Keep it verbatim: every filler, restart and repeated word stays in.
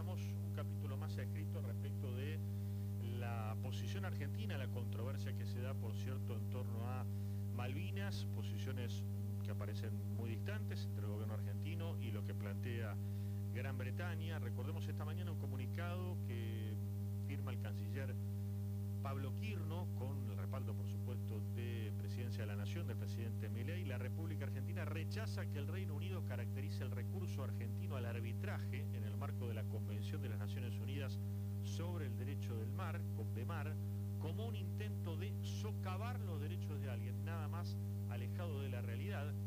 decíamos, un capítulo más se ha escrito respecto de la posición argentina, la controversia que se da, por cierto, en torno a Malvinas, posiciones que aparecen muy distantes entre el gobierno argentino y lo que plantea Gran Bretaña. Recordemos esta mañana un comunicado que firma el canciller Pablo Quirno, con el respaldo, por supuesto, de Presidencia de la Nación, del presidente Milei. La República Argentina rechaza que el Reino Unido caracterice el recurso argentino al arbitraje en el marco de la Convención de las Naciones Unidas sobre el Derecho del Mar, CONVEMAR, como un intento de socavar los derechos de alguien, nada más alejado de la realidad.